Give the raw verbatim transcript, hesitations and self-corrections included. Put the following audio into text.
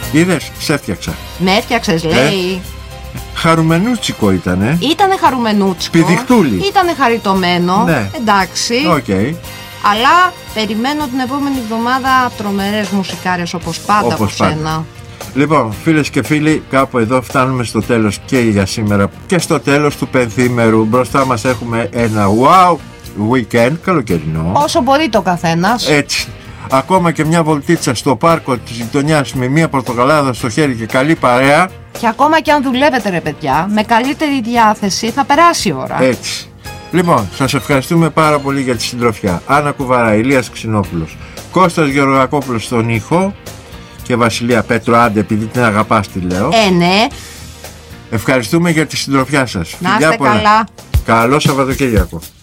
Είδες, σε έφτιαξα. Με έφτιαξες, λέει. Ε, χαρουμενούτσικο ήτανε. Ήτανε χαρουμενούτσικο. Πηδιχτούλη. Ήτανε χαριτωμένο. Ναι. Εντάξει. Okay. Αλλά περιμένω την επόμενη εβδομάδα τρομερές μουσικάρες όπως πάντα από σένα. Λοιπόν, φίλες και φίλοι, κάπου εδώ φτάνουμε στο τέλος και για σήμερα και στο τέλος του πενθήμερου. Μπροστά μας έχουμε ένα wow weekend καλοκαιρινό. Όσο μπορεί το καθένας. Έτσι. Ακόμα και μια βολτίτσα στο πάρκο της γειτονιάς με μια πορτοκαλάδα στο χέρι και καλή παρέα. Και ακόμα και αν δουλεύετε, ρε παιδιά, με καλύτερη διάθεση θα περάσει η ώρα. Έτσι. Λοιπόν, σας ευχαριστούμε πάρα πολύ για τη συντροφιά. Άννα Κουβαρά, Ηλίας Ξινόπουλος, Κώστας Γεωργακόπουλος στον ήχο και Βασιλεία Πέτρο, άντε επειδή την αγαπάς τη λέω. Ε, ναι. Ευχαριστούμε για τη συντροφιά σας. Να είστε καλά. Καλό Σαββατοκύριακο.